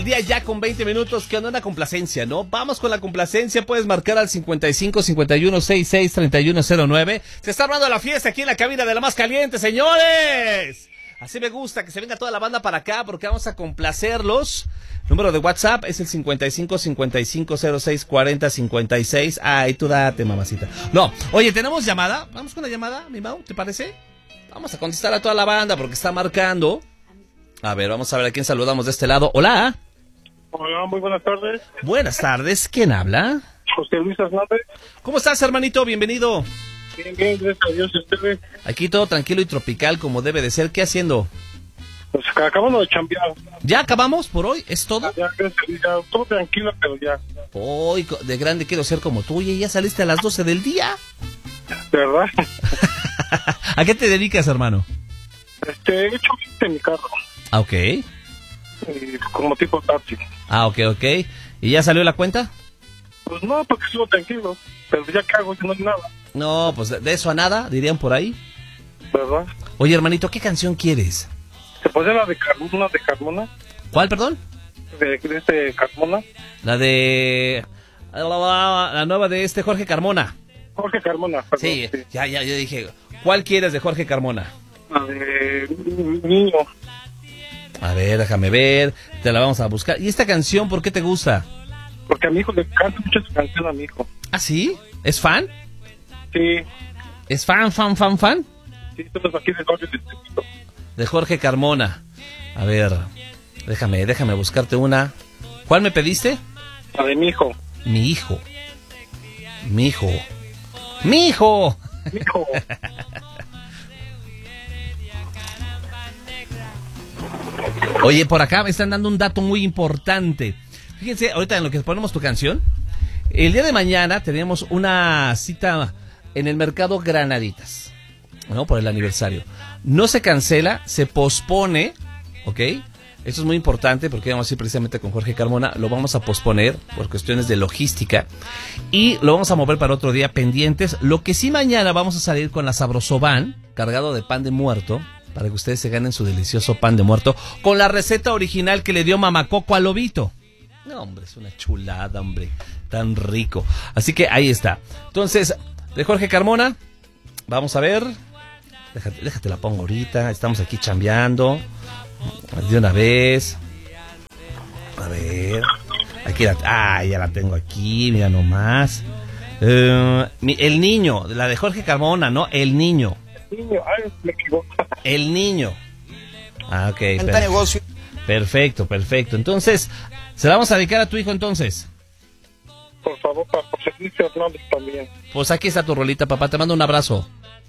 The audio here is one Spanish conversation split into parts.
Día ya con 20 minutos, que anda una complacencia, ¿no? Vamos con la complacencia, puedes marcar al 55 51 66 3109. Se está armando la fiesta aquí en la cabina de la más caliente, señores. Así me gusta, que se venga toda la banda para acá porque vamos a complacerlos. Número de WhatsApp es el 55 55 06 40 56. Ay, tú date, mamacita. No, oye, ¿tenemos llamada? Vamos con la llamada, mi Mau, ¿te parece? Vamos a contestar a toda la banda porque está marcando. A ver, vamos a ver a quién saludamos de este lado. Hola. Hola, muy buenas tardes. Buenas tardes, ¿quién habla? José Luis Hernández. ¿Cómo estás, hermanito? Bienvenido. Bien, bien, gracias a Dios. ¿Ustedes? Aquí todo tranquilo y tropical como debe de ser. ¿Qué haciendo? Pues acabamos de chambear. ¿Ya acabamos por hoy? ¿Es todo? Ya, gracias a Dios, ya, todo tranquilo, pero ya. Hoy de grande quiero ser como tú. Y ya saliste a las 12 del día. ¿Verdad? ¿A qué te dedicas, hermano? He hecho en mi carro. Ah, ok. Como tipo taxi. Ah, ok. ¿Y ya salió la cuenta? Pues no, porque sigo tranquilo. Pero ya que hago, no hay nada. No, pues de eso a nada, dirían por ahí. ¿Verdad? Oye, hermanito, ¿qué canción quieres? ¿Se puede la de Carmona, de Carmona? ¿Cuál, perdón? De Carmona. La de... La nueva de Jorge Carmona. Jorge Carmona, perdón. Sí, ya dije. ¿Cuál quieres de Jorge Carmona? La de Niño. A ver, déjame ver. Te la vamos a buscar. ¿Y esta canción por qué te gusta? Porque a mi hijo le canta mucho su canción a mi hijo. ¿Ah, sí? ¿Es fan? Sí. ¿Es fan? Sí, estamos aquí del barrio de Tepito. De Jorge Carmona. A ver, déjame buscarte una. ¿Cuál me pediste? La de mi hijo. Mi hijo. Mi hijo. Oye, por acá me están dando un dato muy importante. Fíjense, ahorita en lo que ponemos tu canción, el día de mañana tenemos una cita en el mercado Granaditas, ¿no? Por el aniversario. No se cancela, se pospone, ¿ok? Esto es muy importante porque vamos a ir precisamente con Jorge Carmona. Lo vamos a posponer por cuestiones de logística y lo vamos a mover para otro día, pendientes. Lo que sí, mañana vamos a salir con la Sabrosoban, cargado de pan de muerto, para que ustedes se ganen su delicioso pan de muerto, con la receta original que le dio Mamá Coco al lobito. No, hombre, es una chulada, hombre, tan rico. Así que ahí está. Entonces, de Jorge Carmona, vamos a ver. Déjate la pongo ahorita, estamos aquí chambeando. De una vez. A ver. Aquí ya la tengo aquí, mira nomás. El niño, la de Jorge Carmona, ¿no? El niño. Me equivoco. El niño. Ah, ok. Negocio. Perfecto. Entonces, se la vamos a dedicar a tu hijo entonces. Por favor, para José Luis Hernández también. Pues aquí está tu rolita, papá. Te mando un abrazo.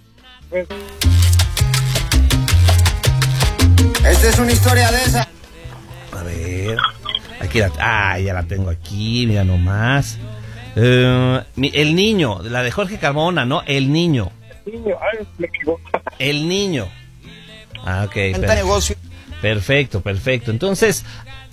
Esta es una historia de esa. A ver. Aquí ya la tengo aquí, mira nomás. El niño, la de Jorge Carmona, ¿no? El niño. Me equivoco. El niño. Ah, ok. Negocio. Perfecto. Entonces,